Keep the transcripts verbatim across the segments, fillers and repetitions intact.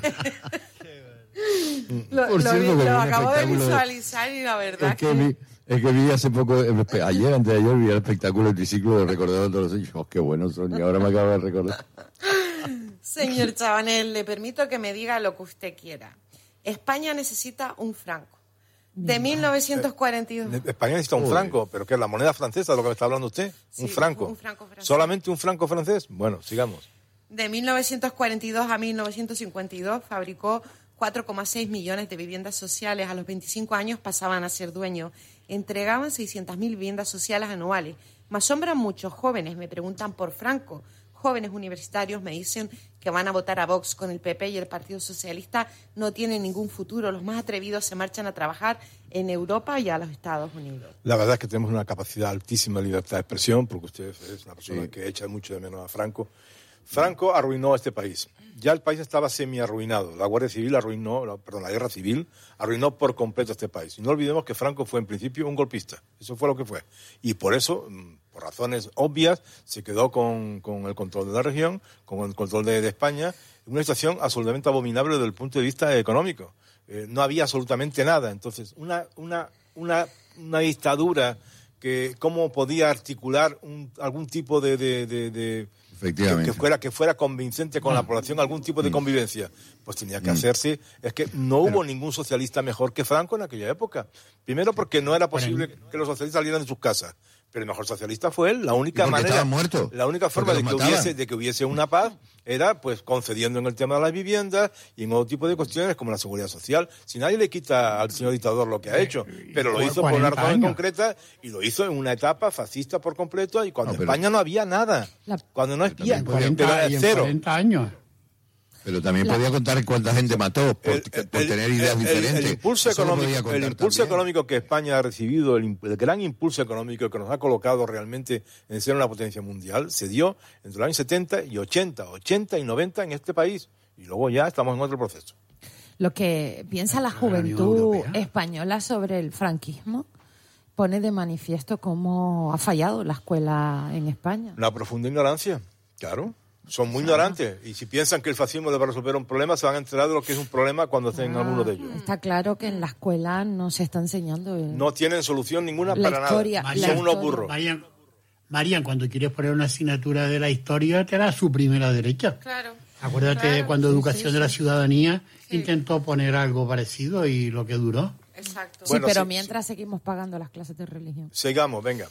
lo, Por lo, cierto, vi- que lo vi un acabo de espectáculo- visualizar y la verdad Es que vi, es que vi hace poco, eh, ayer, antes de ayer, vi el espectáculo del triciclo de recordar a todos los hijos. Oh, qué buenos son, y ahora me acabo de recordar. Señor Chabanel, le permito que me diga lo que usted quiera. España necesita un franco. De mil novecientos cuarenta y dos. España necesita un Uy. franco, pero ¿qué es la moneda francesa de lo que me está hablando usted? Sí, un franco. un franco francés. ¿Solamente un franco francés? Bueno, sigamos. De mil novecientos cuarenta y dos a mil novecientos cincuenta y dos fabricó cuatro coma seis millones de viviendas sociales. A los veinticinco años pasaban a ser dueños. Entregaban seiscientas mil viviendas sociales anuales. Me asombran muchos jóvenes, me preguntan por Franco. Jóvenes universitarios me dicen que van a votar a Vox. Con el P P y el Partido Socialista no tienen ningún futuro. Los más atrevidos se marchan a trabajar en Europa y a los Estados Unidos. La verdad es que tenemos una capacidad altísima de libertad de expresión, porque usted es una persona Sí. que echa mucho de menos a Franco. Franco arruinó a este país. Ya el país estaba semi-arruinado. La Guardia Civil arruinó, la- perdón, la Guerra Civil arruinó por completo a este país. Y no olvidemos que Franco fue en principio un golpista. Eso fue lo que fue. Y por eso, mm, por razones obvias, se quedó con, con el control de la región, con el control de, de España, en una situación absolutamente abominable desde el punto de vista económico. Eh, no había absolutamente nada. Entonces, una, una, una, una dictadura que cómo podía articular un, algún tipo de... de, de, de Efectivamente. Que, que fuera que fuera convincente con la población, algún tipo de convivencia, pues tenía que hacerse. Es que no hubo ningún socialista mejor que Franco en aquella época. Primero porque no era posible que los socialistas salieran de sus casas, pero el mejor socialista fue él. La única Y porque manera, estaban muertos. la única forma Porque de los que mataban. hubiese de que hubiese una paz era pues concediendo en el tema de las viviendas y en otro tipo de cuestiones como la seguridad social. Si nadie le quita al señor dictador lo que ha hecho, pero lo hizo por una razón años. concreta y lo hizo en una etapa fascista por completo y cuando No, en pero- España no había nada. La- Cuando no había, también pero cuarenta, era y en cero. cuarenta años. Pero también podía contar cuánta gente mató por, El- por el- tener ideas el- diferentes. El impulso Eso lo podía económico, el contar impulso también. económico que España ha recibido, el, imp- el gran impulso económico que nos ha colocado realmente en ser una potencia mundial, se dio entre los años setenta y ochenta, ochenta y noventa en este país. Y luego ya estamos en otro proceso. Lo que piensa la La Unión juventud Europea. española sobre el franquismo pone de manifiesto cómo ha fallado la escuela en España. Una profunda ignorancia, claro. Son muy ignorantes. Y si piensan que el fascismo les va a resolver un problema, se van a enterar de lo que es un problema cuando estén en alguno de ellos. Está claro que en la escuela no se está enseñando el- No tienen solución ninguna la para historia. nada. la Son unos historia. burros. Marian, Marian, cuando quieres poner una asignatura de la historia, te da su primera derecha. Claro. Acuérdate Claro, de cuando sí, Educación sí, de la sí. Ciudadanía Sí. intentó poner algo parecido y lo que duró. Exacto. Bueno, sí, pero sí, mientras seguimos pagando las clases de religión. Sigamos, venga.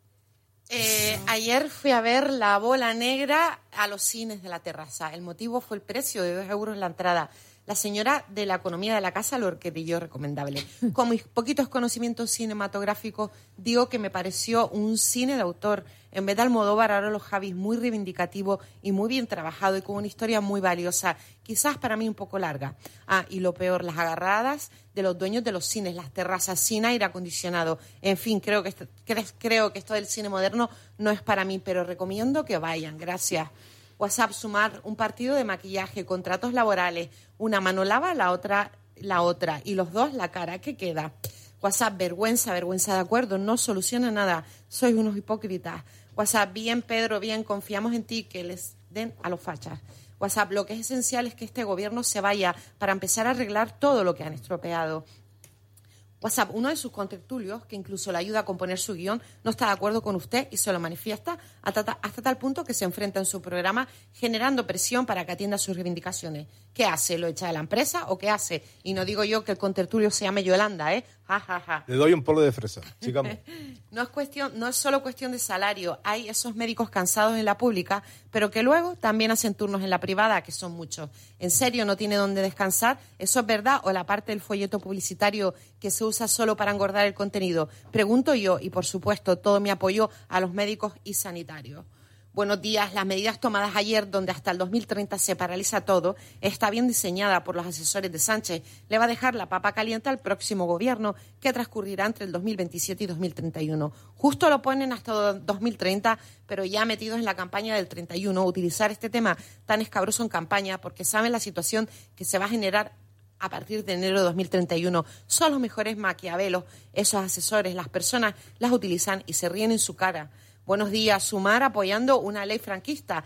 Eh, ayer fui a ver La Bola Negra a los cines de la terraza. El motivo fue el precio de dos euros la entrada. La señora de la economía de la casa lo creyó recomendable. Con mis poquitos conocimientos cinematográficos, digo que me pareció un cine de autor. En vez de Almodóvar, ahora los Javis muy reivindicativo y muy bien trabajado y con una historia muy valiosa. Quizás para mí un poco larga. Ah, y lo peor, las agarradas de los dueños de los cines, las terrazas sin aire acondicionado. En fin, creo que, esto, cre- creo que esto del cine moderno no es para mí, pero recomiendo que vayan. Gracias. WhatsApp, sumar un partido de maquillaje, contratos laborales, una mano lava, la otra la otra, y los dos la cara. ¿Qué queda? WhatsApp, vergüenza, vergüenza, de acuerdo, no soluciona nada, sois unos hipócritas. WhatsApp, bien Pedro, bien, confiamos en ti, que les den a los fachas. WhatsApp, lo que es esencial es que este gobierno se vaya para empezar a arreglar todo lo que han estropeado. WhatsApp, uno de sus contertulios, que incluso le ayuda a componer su guión, no está de acuerdo con usted y se lo manifiesta hasta, hasta tal punto que se enfrenta en su programa generando presión para que atienda sus reivindicaciones. ¿Qué hace? ¿Lo echa de la empresa o qué hace? Y no digo yo que el contertulio se llame Yolanda, ¿eh? Ja, ja, ja. Le doy un polo de fresa. Sigamos. No es cuestión, no es solo cuestión de salario. Hay esos médicos cansados en la pública, pero que luego también hacen turnos en la privada, que son muchos. ¿En serio no tiene dónde descansar? ¿Eso es verdad? ¿O la parte del folleto publicitario que se usa solo para engordar el contenido? Pregunto yo, y por supuesto todo mi apoyo a los médicos y sanitarios. Buenos días. Las medidas tomadas ayer, donde hasta el dos mil treinta se paraliza todo, está bien diseñada por los asesores de Sánchez. Le va a dejar la papa caliente al próximo gobierno, que transcurrirá entre el dos mil veintisiete y dos mil treinta y uno. Justo lo ponen hasta dos mil treinta, pero ya metidos en la campaña del treinta y uno, utilizar este tema tan escabroso en campaña, porque saben la situación que se va a generar a partir de enero de dos mil treinta y uno. Son los mejores maquiavelos, esos asesores. Las personas las utilizan y se ríen en su cara. Buenos días. Sumar apoyando una ley franquista.